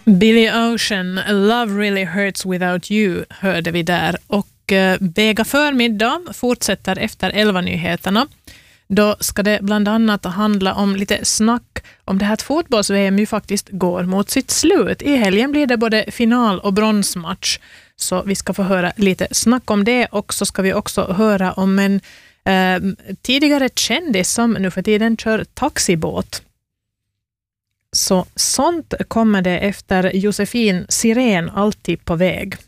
Billy Ocean, Love Really Hurts Without You hörde vi där. Och Vega förmiddag fortsätter efter 11-nyheterna. Då ska det bland annat handla om lite snack om det här att fotbolls-VM ju faktiskt går mot sitt slut. I helgen blir det både final och bronsmatch. Så vi ska få höra lite snack om det, och så ska vi också höra om en tidigare kändis som nu för tiden kör taxibåt. Så sånt kommer det efter Josefin Sirén alltid på väg.